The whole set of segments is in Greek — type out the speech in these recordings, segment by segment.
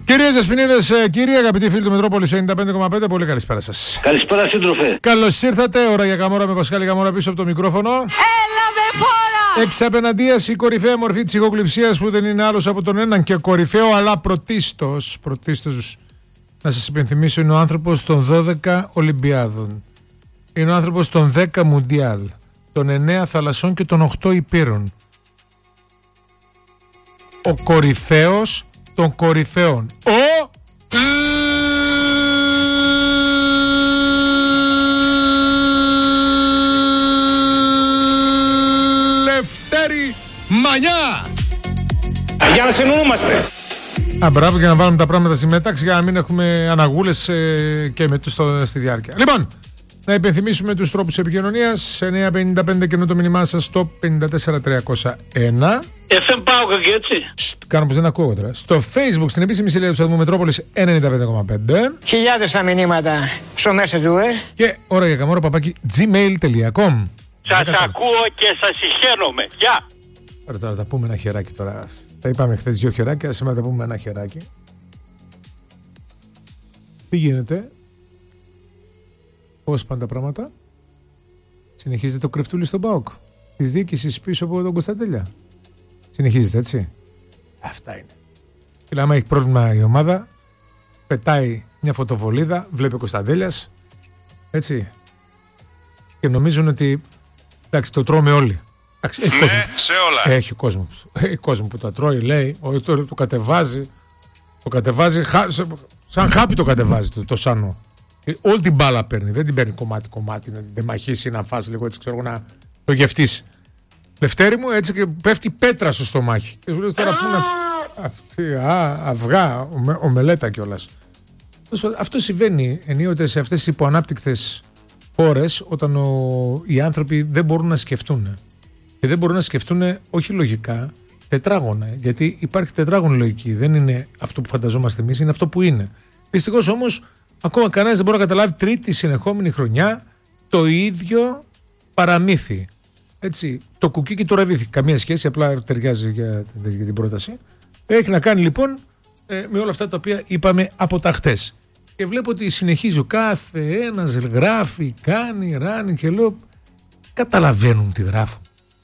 Κυρίες Δεσποινίδες, κύριοι, αγαπητοί φίλοι του Μετρόπολης 95,5, πολύ καλησπέρα σας. Καλησπέρα, σύντροφε. Καλώς ήρθατε. Ώρα για Καμόρα με Πασχάλη Καμόρα πίσω από το μικρόφωνο. Έλα με φόρα! Εξ απέναντίας η κορυφαία μορφή της ηχοκλειψίας που δεν είναι άλλος από τον έναν και κορυφαίο, αλλά πρωτίστως να σας υπενθυμίσω, είναι ο άνθρωπος των 12 Ολυμπιάδων. Είναι ο άνθρωπος των 10 Μουντιάλ, των 9 θαλασσών και των 8 υπήρων. Ο κορυφαίος των κορυφαίων. Ο Λευτέρη Μανιά. Για να συνεννοούμαστε. Μπράβο, για να βάλουμε τα πράγματα στη μέταξη για να μην έχουμε αναγούλες και στη διάρκεια. Λοιπόν, να υπενθυμίσουμε τους τρόπους επικοινωνίας. 955 και το μήνυμά σας στο 54301. FM πάω και έτσι. Κάνω πως δεν ακούω τώρα. Στο Facebook, στην επίσημη σελίδα του σταθμού Μετρόπολης 95,5. Χιλιάδες τα μηνύματα στο Messenger. Και ώρα για Καμόρα @gmail.com. Σας ακούω και σας συγχαίρομαι. Γεια. Τώρα θα πούμε ένα χεράκι τώρα. Τα είπαμε χθες 2 χεράκια, σήμερα θα πούμε ένα χεράκι. Τι γίνεται? Πώς πάνε τα πράγματα? Συνεχίζεται το κρεφτούλι στον ΠΑΟΚ της διοίκησης πίσω από τον Κωνσταντέλια. Συνεχίζεται, έτσι. Αυτά είναι. Και άμα έχει πρόβλημα η ομάδα, πετάει μια φωτοβολίδα, βλέπει ο Κωνσταντέλιας, έτσι. Και νομίζουν ότι, εντάξει, το τρώμε όλοι. Εντάξει, έχει κόσμο. Σε όλα. Έχει κόσμο που τα τρώει, λέει, το κατεβάζει. Το κατεβάζει, σαν χάπι το κατεβάζει το σάνο. Όλη την μπάλα παίρνει, δεν την παίρνει κομμάτι-κομμάτι, να την τεμαχίσει, να φας λίγο έτσι, ξέρω, να το γευτείς. Λευτέρη μου, έτσι, και πέφτει πέτρα στο στομάχι. Και σου λέει τώρα πού να. Αυτή, αυγά, ομελέτα κιόλας. Αυτό συμβαίνει ενίοτε σε αυτές τις υποανάπτυκτες χώρες, όταν οι άνθρωποι δεν μπορούν να σκεφτούν. Και δεν μπορούν να σκεφτούν όχι λογικά, τετράγωνα. Γιατί υπάρχει τετράγωνη λογική. Δεν είναι αυτό που φανταζόμαστε εμείς, είναι αυτό που είναι. Δυστυχώς όμως, ακόμα κανένας δεν μπορεί να καταλάβει τρίτη συνεχόμενη χρονιά το ίδιο παραμύθι. Έτσι, το κουκί και το ραβίθι. Καμία σχέση, απλά ταιριάζει για την πρόταση. Έχει να κάνει λοιπόν με όλα αυτά τα οποία είπαμε από τα χτες. Και βλέπω ότι συνεχίζει ο κάθε ένας, γράφει, κάνει, ράνει και λέω, καταλαβαίνουν τι γράφουν.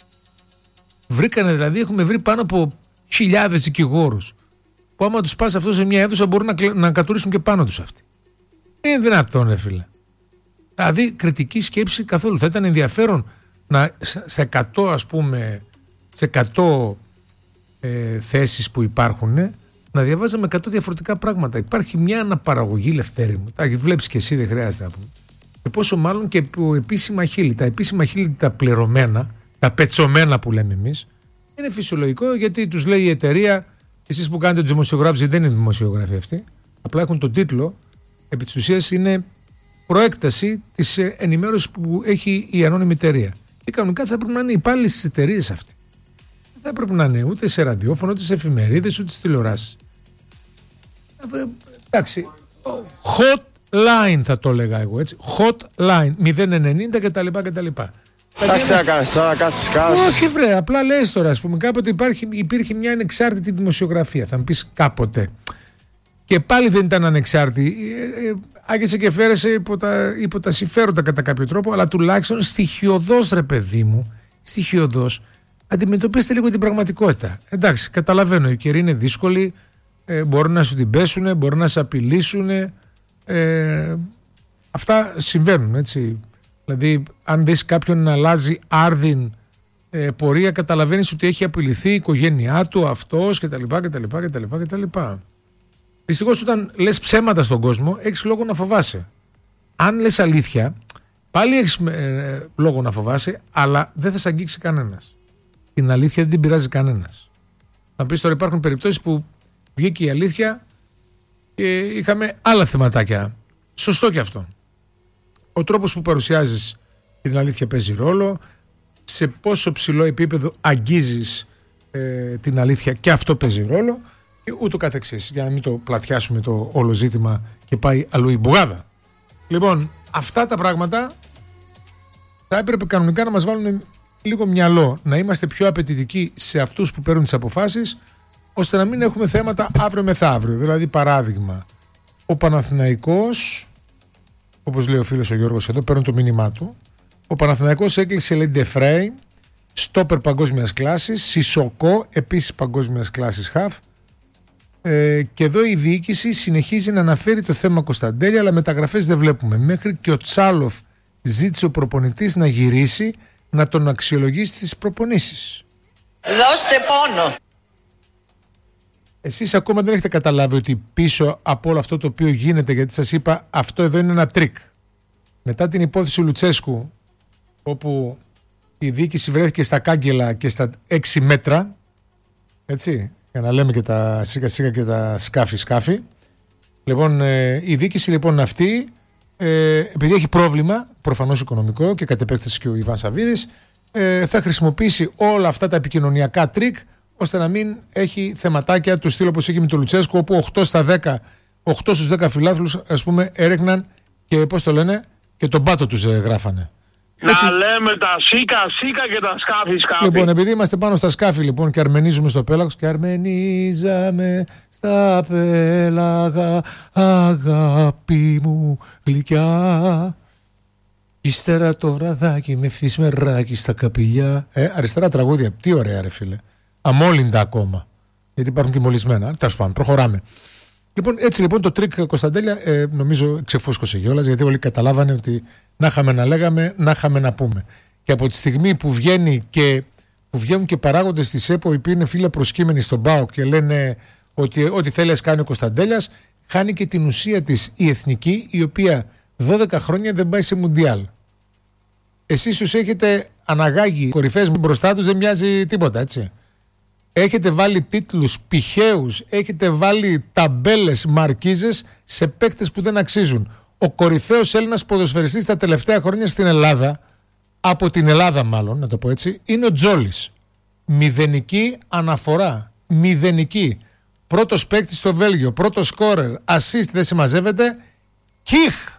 Βρήκανε δηλαδή, έχουμε βρει πάνω από χιλιάδες δικηγόρους που άμα τους πας αυτό σε μια αίθουσα μπορούν να κατουρίσουν και πάνω τους αυτοί. Είναι δυνατόν, ρε φίλε? Δηλαδή κριτική σκέψη καθόλου. Θα ήταν ενδιαφέρον σε 100, ας πούμε, σε 100 θέσεις που υπάρχουν, να διαβάζαμε 100 διαφορετικά πράγματα. Υπάρχει μια αναπαραγωγή, Λευτέρη μου. Τα βλέπεις και εσύ, δεν χρειάζεται να πούμε. Και πόσο μάλλον και επίσημα χείλη. Τα επίσημα χείλη, τα πληρωμένα, τα πετσωμένα που λέμε εμείς, είναι φυσιολογικό, γιατί τους λέει η εταιρεία, εσείς που κάνετε τους δημοσιογράφους, δεν είναι δημοσιογράφοι αυτοί, απλά έχουν τον τίτλο, επί της ουσίας είναι προέκταση της ενημέρωσης που έχει η ανώνυμη εταιρεία. Και κανονικά θα έπρεπε να είναι υπάλληλοι στις εταιρείες αυτοί. Δεν θα έπρεπε να είναι ούτε σε ραδιόφωνο, ούτε σε εφημερίδες, ούτε στις τηλεοράσεις. Εντάξει, hotline θα το έλεγα εγώ, έτσι. Hotline 090 κτλ. Εντάξει, θα κάνεις. Όχι, βρε, απλά λες τώρα, ας πούμε, κάποτε υπήρχε μια ανεξάρτητη δημοσιογραφία. Θα μου πεις κάποτε. Και πάλι δεν ήταν ανεξάρτητη. Άγγισε και φέρεσε υπό τα συμφέροντα κατά κάποιο τρόπο, αλλά τουλάχιστον στοιχειωδώς, ρε παιδί μου, στοιχειωδώς, αντιμετωπίστε λίγο την πραγματικότητα. Εντάξει, καταλαβαίνω, οι καιροί είναι δύσκολοι, μπορεί να σου την πέσουν, μπορεί να σε απειλήσουν. Αυτά συμβαίνουν, έτσι. Δηλαδή, αν δεις κάποιον να αλλάζει άρδιν πορεία, καταλαβαίνεις ότι έχει απειληθεί η οικογένειά του, αυτός κτλ. Δυστυχώς, όταν λες ψέματα στον κόσμο, έχεις λόγο να φοβάσαι. Αν λες αλήθεια, πάλι έχεις λόγο να φοβάσαι, αλλά δεν θα σε αγγίξει κανένας. Την αλήθεια δεν την πειράζει κανένας. Θα πεις τώρα, υπάρχουν περιπτώσεις που βγήκε η αλήθεια και είχαμε άλλα θεματάκια. Σωστό και αυτό. Ο τρόπος που παρουσιάζεις την αλήθεια παίζει ρόλο. Σε πόσο ψηλό επίπεδο αγγίζεις την αλήθεια, και αυτό παίζει ρόλο. Και ούτω καθεξής, για να μην το πλατιάσουμε το όλο ζήτημα και πάει αλλού η μπουγάδα. Λοιπόν, αυτά τα πράγματα θα έπρεπε κανονικά να μας βάλουν λίγο μυαλό, να είμαστε πιο απαιτητικοί σε αυτούς που παίρνουν τις αποφάσεις, ώστε να μην έχουμε θέματα αύριο μεθαύριο. Δηλαδή, παράδειγμα, ο Παναθηναϊκός, όπως λέει ο φίλος ο Γιώργος εδώ, παίρνω το μήνυμά του. Ο Παναθηναϊκός έκλεισε Λεντεφρέι, στόπερ παγκόσμιας κλάσης, Σισοκό, επίσης παγκόσμιας κλάσης χαφ. Και εδώ η διοίκηση συνεχίζει να αναφέρει το θέμα Κωνσταντέλια, αλλά μεταγραφές δεν βλέπουμε. Μέχρι και ο Τσάλοφ ζήτησε ο προπονητής να γυρίσει, να τον αξιολογήσει στις προπονήσεις. Δώστε πόνο. Εσείς ακόμα δεν έχετε καταλάβει ότι πίσω από όλο αυτό το οποίο γίνεται, γιατί σας είπα αυτό εδώ είναι ένα τρίκ. Μετά την υπόθεση Λουτσέσκου, όπου η διοίκηση βρέθηκε στα κάγκελα και στα 6 μέτρα, έτσι, για να λέμε και τα σίκα σίκα και τα σκάφη. Λοιπόν, η διοίκηση λοιπόν αυτή, επειδή έχει πρόβλημα, προφανώς οικονομικό και κατ' επέκταση και ο Ιβάν Σαββίδης, θα χρησιμοποιήσει όλα αυτά τα επικοινωνιακά τρίκ, ώστε να μην έχει θεματάκια του στυλ όπως είχε με το Λουτσέσκο, όπου 8 στους 10 φιλάθλους, ας πούμε, έριχναν και πώς το λένε, και τον πάτο τους γράφανε. Έτσι. Να λέμε τα σίκα και τα σκάφη. Λοιπόν, επειδή είμαστε πάνω στα σκάφη λοιπόν και αρμενίζουμε στο πέλαγος, και αρμενίζαμε στα πέλαγα, αγάπη μου γλυκιά, ύστερα το βραδάκι με φθισμεράκι στα καπηλιά. Αριστερά τραγούδια, τι ωραία ρε φίλε. Αμόλυντα ακόμα, γιατί υπάρχουν και μολυσμένα. Τέλος πάντων, προχωράμε. Λοιπόν, έτσι λοιπόν το τρίκ Κωνσταντέλια νομίζω ξεφούσκωσε κιόλας, γιατί όλοι καταλάβανε ότι να είχαμε να λέγαμε, να είχαμε να πούμε. Και από τη στιγμή που βγαίνουν και παράγοντες της ΕΠΟ, οι οποίοι είναι φίλε προσκύμενοι στον ΠΑΟΚ και λένε ότι ό,τι θέλει να κάνει ο Κωνσταντέλιας, χάνει και την ουσία της η εθνική, η οποία 12 χρόνια δεν πάει σε Μουντιάλ. Εσείς τους έχετε αναγάγει κορυφές μπροστά τους, δεν μοιάζει τίποτα, έτσι. Έχετε βάλει τίτλους πηχαίους, έχετε βάλει ταμπέλες, μαρκίζες σε παίκτες που δεν αξίζουν. Ο κορυφαίος Έλληνας ποδοσφαιριστής τα τελευταία χρόνια στην Ελλάδα, από την Ελλάδα μάλλον, να το πω έτσι, είναι ο Τζόλης. Μηδενική αναφορά. Μηδενική. Πρώτος παίκτης στο Βέλγιο, πρώτος σκόρερ, assist δεν συμμαζεύεται. Κιχ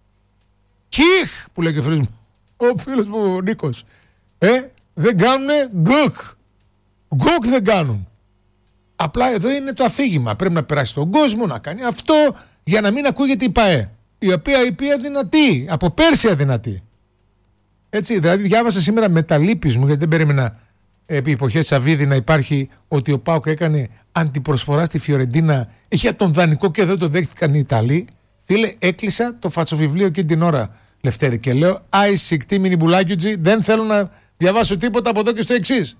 που λέει και ο φίλος μου, ο φίλος μου ο Νίκος. Δεν κάνουνε γκουκ. Γκουκ δεν κάνουν. Απλά εδώ είναι το αφήγημα. Πρέπει να περάσει τον κόσμο, να κάνει αυτό, για να μην ακούγεται η ΠΑΕ. Η οποία αδυνατή. Από πέρσι αδυνατή. Έτσι, δηλαδή διάβασα σήμερα με τα λύπης μου, γιατί δεν περίμενα επί εποχές Σαββίδη να υπάρχει, ότι ο ΠΑΟΚ έκανε αντιπροσφορά στη Φιωρεντίνα για τον δανεικό και δεν το δέχτηκαν οι Ιταλοί. Φίλε, έκλεισα το φατσοβιβλίο εκείνη την ώρα, Λευτέρη, και λέω άισικτή μινιμπουλάκιουτζι, δεν θέλω να διαβάσω τίποτα από εδώ και στο εξής.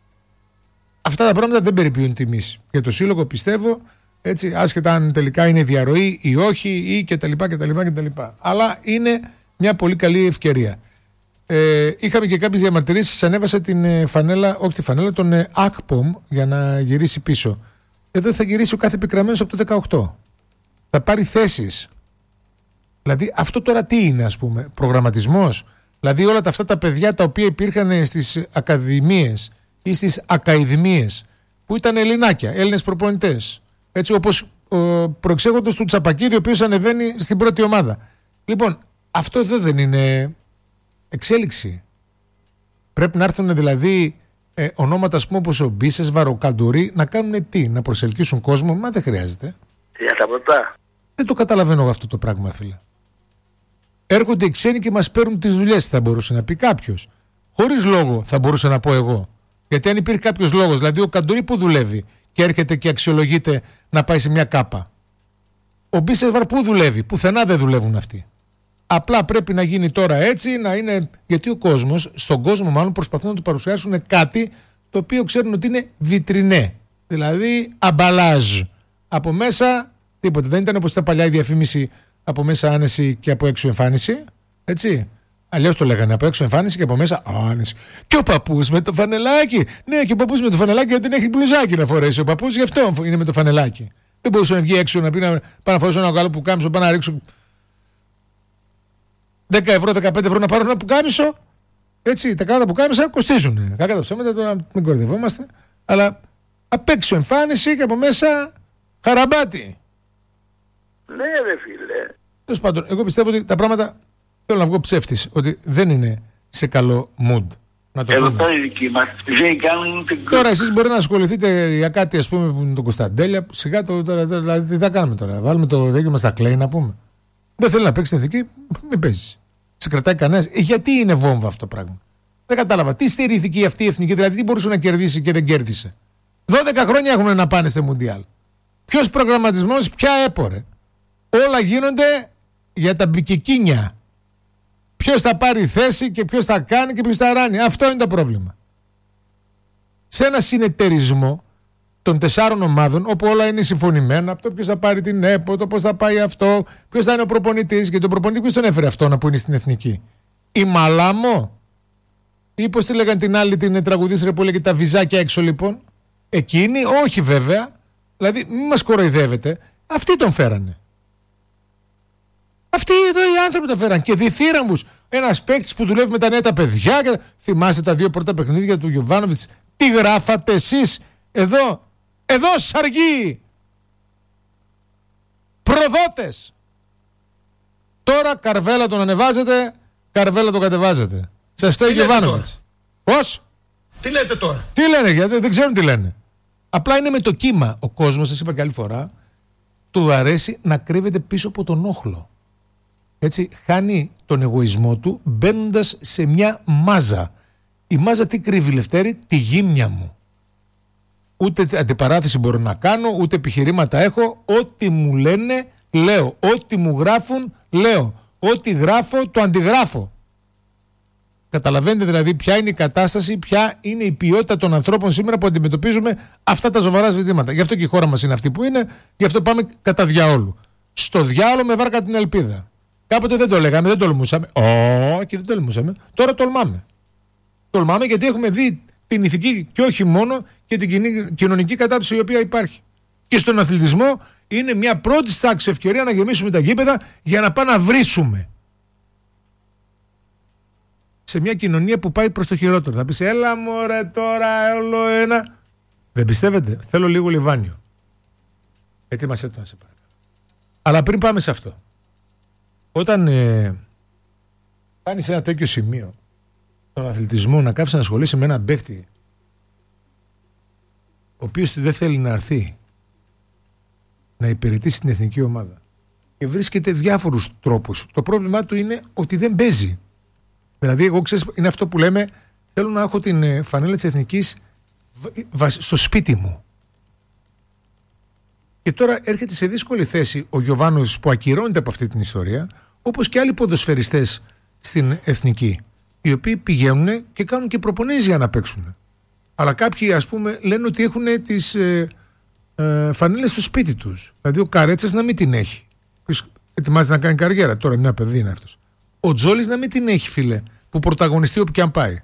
Αυτά τα πράγματα δεν περιποιούν τιμής. Για το σύλλογο πιστεύω, έτσι, άσχετα αν τελικά είναι διαρροή ή όχι, ή κτλ. Αλλά είναι μια πολύ καλή ευκαιρία. Είχαμε και κάποιες διαμαρτυρήσεις, ανέβασα την φανέλα, όχι τη φανέλα, τον ΑΚΠΟΜ για να γυρίσει πίσω. Εδώ θα γυρίσει ο κάθε επικραμμένος από το 18. Θα πάρει θέσεις. Δηλαδή αυτό τώρα τι είναι, ας πούμε, προγραμματισμός. Δηλαδή όλα αυτά τα παιδιά τα οποία υπήρχαν στις ακαδημίες ή στις ακαηδημίες, που ήταν Ελληνάκια, Έλληνες προπονητές. Έτσι, όπως προεξέχοντος του Τσαπακίδη, ο οποίος ανεβαίνει στην πρώτη ομάδα. Λοιπόν, αυτό εδώ δεν είναι εξέλιξη. Πρέπει να έρθουν δηλαδή ονόματα, ας πούμε, όπως ο Μπίσες, Βαροκαντουρί, να κάνουν τι, να προσελκύσουν κόσμο. Μα δεν χρειάζεται. Για τα ποτά. Δεν το καταλαβαίνω αυτό το πράγμα, φίλε. Έρχονται οι ξένοι και μας παίρνουν τις δουλειές, θα μπορούσε να πει κάποιος. Χωρίς λόγο, θα μπορούσε να πω εγώ. Γιατί αν υπήρχε κάποιος λόγος, δηλαδή ο Καντουρί που δουλεύει και έρχεται και αξιολογείται να πάει σε μια κάπα. Ο Μπίσεσβαρ που δουλεύει, πουθενά δεν δουλεύουν αυτοί. Απλά πρέπει να γίνει τώρα έτσι, να είναι. Γιατί ο κόσμος, στον κόσμο μάλλον προσπαθούν να του παρουσιάσουν κάτι το οποίο ξέρουν ότι είναι βιτρινέ. Δηλαδή αμπαλάζ. Από μέσα τίποτα. Δεν ήταν όπως ήταν παλιά η διαφήμιση, από μέσα άνεση και από έξω εμφάνιση. Έτσι. Αλλιώς το λέγανε, από έξω εμφάνιση και από μέσα άνεση. Και ο παππούς με το φανελάκι. Ναι, και ο παππούς με το φανελάκι γιατί δεν έχει μπλουζάκι να φορέσει. Ο παππούς γι' αυτό είναι με το φανελάκι. Δεν μπορούσε να βγει έξω να πει να πάω να φορέσω ένα καλό πουκάμισο, πάω να ρίξω 10 ευρώ, 15 ευρώ να πάρω ένα πουκάμισο. Έτσι, τα κάθε πουκάμισα κοστίζουν. Κακά τα ψέματα, τώρα μην κορδευόμαστε. Αλλά απ' έξω εμφάνιση και από μέσα χαραμπάτι. Ναι, ρε φίλε. Τέλος πάντων, εγώ πιστεύω ότι τα πράγματα. Θέλω να βγω ψεύτης, ότι δεν είναι σε καλό mood Εδώ πέρα οι δικοί μας δεν κάνουν την κρίση. Τώρα εσείς μπορεί να ασχοληθείτε για κάτι, ας πούμε, με τον Κωνσταντέλια. Σιγά δηλαδή τι θα κάνουμε τώρα. Βάλουμε το δέκιο μας στα κλέη να πούμε. Δεν θέλει να παίξει την εθνική, μην παίζει. Σε κρατάει κανένας. Γιατί είναι βόμβα αυτό το πράγμα. Δεν κατάλαβα. Τι στερήθηκε αυτή η εθνική, δηλαδή τι μπορούσε να κερδίσει και δεν κέρδισε. 12 χρόνια έχουν να πάνε σε Μουντιάλ. Ποιος προγραμματισμός, ποια έπορε. Όλα γίνονται για τα μπικικίνια. Ποιος θα πάρει θέση και ποιος θα κάνει και ποιος θα ράνει. Αυτό είναι το πρόβλημα. Σε ένα συνεταιρισμό των 4 ομάδων, όπου όλα είναι συμφωνημένα, από το ποιος θα πάρει την ΕΠΟ, το πώς θα πάει αυτό, ποιος θα είναι ο προπονητής, και τον προπονητή ποιος τον έφερε αυτόν που είναι στην εθνική. Η Μαλάμο, ή πώς τη λέγανε την άλλη την τραγουδίστρια που έλεγε τα βυζάκια έξω λοιπόν. Εκείνη, όχι βέβαια. Δηλαδή, μην μας κοροϊδεύετε. Αυτοί τον φέρανε. Αυτοί εδώ οι άνθρωποι τον φέραν. Και διθύραμβους. Ένας παίκτης που δουλεύει με τα νέα τα παιδιά. Και... θυμάστε τα 2 πρώτα παιχνίδια του Γιοβάνοβιτς. Τι γράφατε εσείς εδώ. Εδώ σαργοί. Προδότες. Τώρα Καρβέλα τον ανεβάζετε, Καρβέλα τον κατεβάζετε. Σας φταίει ο Γιοβάνοβιτς. Πώς? Τι λέτε τώρα? Τι λένε, γιατί δεν ξέρουν τι λένε. Απλά είναι με το κύμα. Ο κόσμος, σας είπα και άλλη φορά, του αρέσει να κρύβεται πίσω από τον όχλο. Έτσι, χάνει τον εγωισμό του μπαίνοντας σε μια μάζα. Η μάζα τι κρύβει, Λευτέρη? Τη γύμνια μου. Ούτε αντιπαράθεση μπορώ να κάνω, ούτε επιχειρήματα έχω. Ό,τι μου λένε, λέω. Ό,τι μου γράφουν, λέω. Ό,τι γράφω, το αντιγράφω. Καταλαβαίνετε δηλαδή ποια είναι η κατάσταση, ποια είναι η ποιότητα των ανθρώπων σήμερα που αντιμετωπίζουμε αυτά τα σοβαρά ζητήματα. Γι' αυτό και η χώρα μας είναι αυτή που είναι, γι' αυτό πάμε κατά διαόλου. Στο διάολο με βάρκα την ελπίδα. Κάποτε δεν το λέγαμε, δεν τολμούσαμε. Όχι, δεν τολμούσαμε. Τώρα τολμάμε. Τολμάμε γιατί έχουμε δει την ηθική και όχι μόνο και την κοινωνική κατάψη η οποία υπάρχει. Και στον αθλητισμό είναι μια πρώτη τάξη ευκαιρία να γεμίσουμε τα γήπεδα για να πάμε να βρίσουμε. Σε μια κοινωνία που πάει προς το χειρότερο. Θα πεις, έλα μωρέ τώρα, όλο ένα. Δεν πιστεύετε? Θέλω λίγο λιβάνιο. Ετοίμασέ το να σε παρακαλώ. Αλλά πριν πάμε σε αυτό. Όταν πάνεις σε ένα τέτοιο σημείο, τον αθλητισμό, να κάθεσαι να ασχολείσαι με έναν παίκτη, ο οποίος δεν θέλει να έρθει να υπηρετήσει την εθνική ομάδα και βρίσκεται διάφορους τρόπους. Το πρόβλημά του είναι ότι δεν παίζει. Δηλαδή, εγώ ξέρεις, είναι αυτό που λέμε, θέλω να έχω την φανέλα της εθνικής στο σπίτι μου. Και τώρα έρχεται σε δύσκολη θέση ο Γιοβάνοβιτς που ακυρώνεται από αυτή την ιστορία, όπως και άλλοι ποδοσφαιριστές στην εθνική, οι οποίοι πηγαίνουν και κάνουν και προπονήσεις για να παίξουν. Αλλά κάποιοι, ας πούμε, λένε ότι έχουν τις φανέλες στο σπίτι τους. Δηλαδή, ο Καρέτσας να μην την έχει. Ετοιμάζεται να κάνει καριέρα. Τώρα, μια παιδί είναι αυτός. Ο Τζόλης να μην την έχει, φίλε, που πρωταγωνιστεί όπου και αν πάει.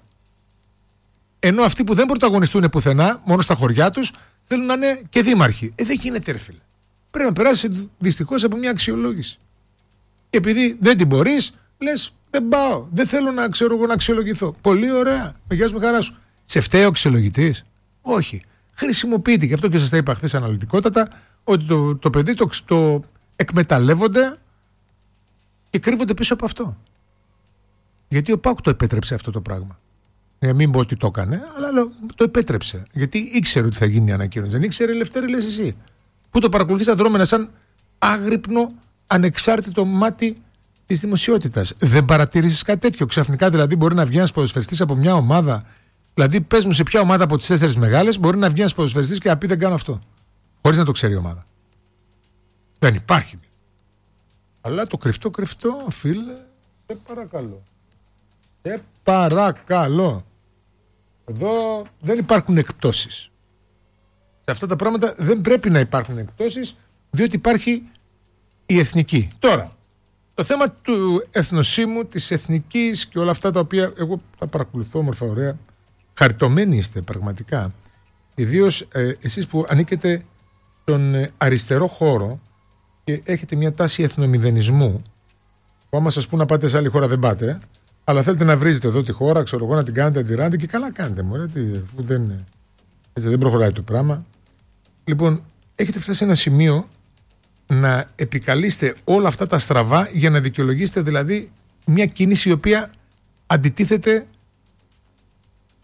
Ενώ αυτοί που δεν πρωταγωνιστούν πουθενά, μόνο στα χωριά τους, θέλουν να είναι και δήμαρχοι. Δεν γίνεται, ρε φίλε. Πρέπει να περάσει δυστυχώς από μια αξιολόγηση. Και επειδή δεν την μπορείς, λες, δεν πάω. Δεν θέλω να ξέρω εγώ να αξιολογηθώ. Πολύ ωραία. Με γεια σου, με χαρά σου. Σε φταίει ο αξιολογητής? Όχι. Χρησιμοποιείται. Γι' αυτό και σας τα είπα χθες αναλυτικότατα, ότι το παιδί το εκμεταλλεύονται και κρύβονται πίσω από αυτό. Γιατί ο ΠΑΟΚ το επέτρεψε αυτό το πράγμα. Μην πω ότι το έκανε, αλλά το επέτρεψε. Γιατί ήξερε ότι θα γίνει η ανακοίνωση. Δεν ήξερε, Λευτέρη, λες εσύ. Που το παρακολουθείς τα δρόμενα σαν άγρυπνο, ανεξάρτητο μάτι της δημοσιότητας. Δεν παρατηρήσεις κάτι τέτοιο? Ξαφνικά δηλαδή μπορεί να βγει ένας ποδοσφαιριστής από μια ομάδα. Δηλαδή, πες μου σε ποια ομάδα από τις 4 μεγάλες μπορεί να βγει ένας ποδοσφαιριστής και να πει δεν κάνω αυτό. Χωρίς να το ξέρει η ομάδα. Δεν υπάρχει. Αλλά το κρυφτό, φίλε, σε παρακαλώ. Σε παρακαλώ. Εδώ δεν υπάρχουν εκπτώσεις. Σε αυτά τα πράγματα δεν πρέπει να υπάρχουν εκπτώσεις, διότι υπάρχει η εθνική. Τώρα, το θέμα του εθνοσύμου, της εθνικής και όλα αυτά τα οποία εγώ τα παρακολουθώ όμορφα, ωραία, χαριτωμένοι είστε πραγματικά. Ιδίως εσείς που ανήκετε στον αριστερό χώρο και έχετε μια τάση εθνομηδενισμού, που άμα σας πούν να πάτε σε άλλη χώρα δεν πάτε, αλλά θέλετε να βρίζετε εδώ τη χώρα, ξέρω εγώ, να την κάνετε αντιράντε και καλά κάνετε, μωρέ, αφού δεν προχωράει το πράγμα. Λοιπόν, έχετε φτάσει σε ένα σημείο να επικαλείστε όλα αυτά τα στραβά για να δικαιολογήσετε δηλαδή μια κίνηση η οποία αντιτίθεται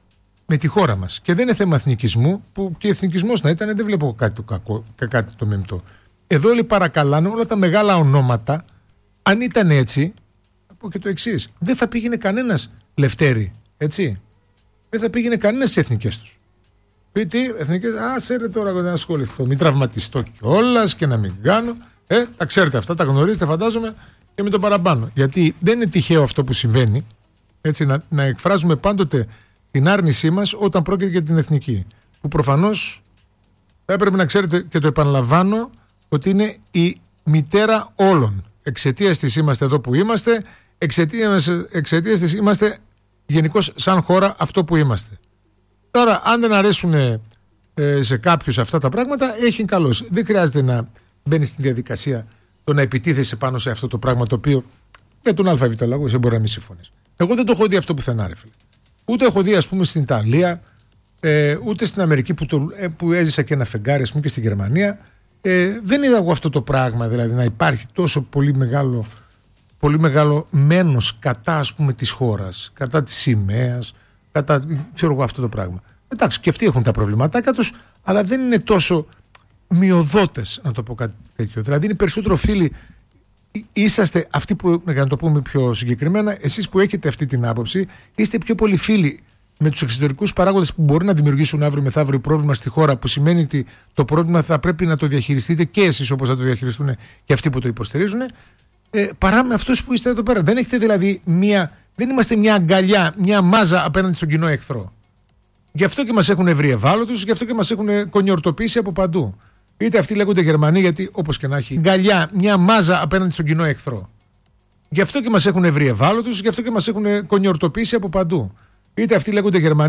με τη χώρα μας. Και δεν είναι θέμα εθνικισμού, που και εθνικισμός να ήταν, δεν βλέπω κάτι το κακό, κάτι το μεμτό. Εδώ όλοι παρακαλάνε όλα τα μεγάλα ονόματα. Αν ήταν έτσι, θα πω και το εξής: δεν θα πήγαινε κανένας Λευτέρη, έτσι. Δεν θα πήγαινε κανένας στις εθνικές τους. Πει τι, εθνικές, ξέρετε τώρα να ασχοληθώ, μην τραυματιστώ κιόλας και να μην κάνω. Τα ξέρετε αυτά, τα γνωρίζετε, φαντάζομαι, και με το παραπάνω. Γιατί δεν είναι τυχαίο αυτό που συμβαίνει, έτσι, να εκφράζουμε πάντοτε την άρνησή μας όταν πρόκειται για την εθνική. Που προφανώς θα έπρεπε να ξέρετε, και το επαναλαμβάνω, ότι είναι η μητέρα όλων. Εξαιτίας της είμαστε εδώ που είμαστε, εξαιτίας της είμαστε γενικώς σαν χώρα αυτό που είμαστε. Τώρα, αν δεν αρέσουν σε κάποιους αυτά τα πράγματα, έχει καλώς. Δεν χρειάζεται να μπαίνει στην διαδικασία το να επιτίθεσαι πάνω σε αυτό το πράγμα, το οποίο για τον ΑΒ λόγο δεν μπορεί να μην συμφωνείς. Εγώ δεν το έχω δει αυτό πουθενά, ρε φίλε. Ούτε έχω δει, ας πούμε, στην Ιταλία, ούτε στην Αμερική που έζησα και ένα φεγγάρι, ας πούμε, και στην Γερμανία. Δεν είδα εγώ αυτό το πράγμα, δηλαδή να υπάρχει τόσο πολύ μεγάλο μένος κατά, ας πούμε, της χώρας, κατά της σημαίας, κατά, ξέρω εγώ, αυτό το πράγμα. Εντάξει, και αυτοί έχουν τα προβληματάκια τους, αλλά δεν είναι τόσο μειοδότες, να το πω κάτι τέτοιο. Δηλαδή είναι περισσότερο φίλοι. Είσαστε αυτοί που, για να το πούμε πιο συγκεκριμένα, εσείς που έχετε αυτή την άποψη, είστε πιο πολύ φίλοι με τους εξωτερικούς παράγοντες που μπορεί να δημιουργήσουν αύριο μεθαύριο πρόβλημα στη χώρα, που σημαίνει ότι το πρόβλημα θα πρέπει να το διαχειριστείτε και εσείς όπως θα το διαχειριστούν και αυτοί που το υποστηρίζουν, παρά με αυτούς που είστε εδώ πέρα. Δεν έχετε δηλαδή δεν είμαστε μια αγκαλιά, μια μάζα απέναντι στον κοινό εχθρό. Γι' αυτό και μας έχουν βρει ευάλωτους, γι' αυτό και μας έχουν κονιορτοποιήσει από παντού. Είτε αυτοί λέγονται Γερμανοί, γιατί όπως και να έχει, αγκαλιά, μια μάζα απέναντι στον κοινό εχθρό. Γι' αυτό και μας έχουν βρει ευάλωτους, γι' αυτό και μας έχουν κονιορτοποιήσει από παντού. Είτε αυτοί λέγονται Γερμανοί.